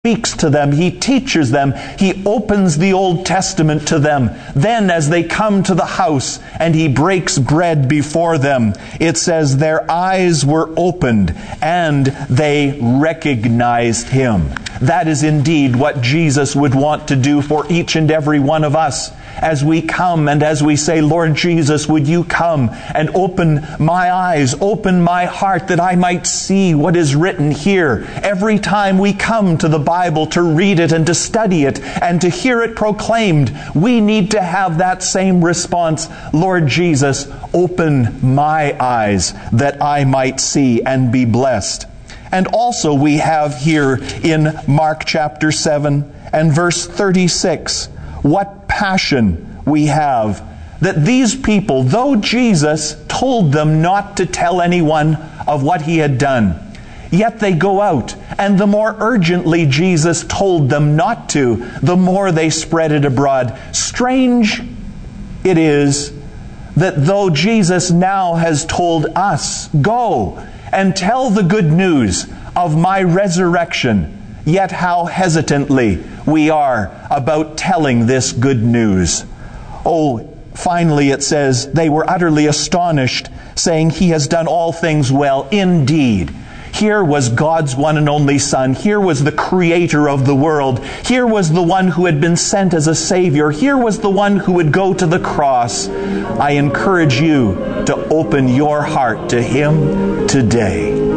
speaks to them, He teaches them, He opens the Old Testament to them. Then as they come to the house and He breaks bread before them, it says their eyes were opened and they recognized Him. That is indeed what Jesus would want to do for each and every one of us. As we come and as we say, Lord Jesus, would You come and open my eyes, open my heart, that I might see what is written here. Every time we come to the Bible to read it and to study it and to hear it proclaimed, we need to have that same response. Lord Jesus, open my eyes that I might see and be blessed. And also we have here in Mark chapter 7 and verse 36, what passion we have that these people, though Jesus told them not to tell anyone of what He had done, yet they go out, and the more urgently Jesus told them not to, the more they spread it abroad. Strange it is that though Jesus now has told us, go and tell the good news of my resurrection, yet how hesitantly we are about telling this good news. Oh, finally it says, they were utterly astonished, saying, He has done all things well. Indeed, here was God's one and only Son. Here was the Creator of the world. Here was the one who had been sent as a Savior. Here was the one who would go to the cross. I encourage you to open your heart to Him today.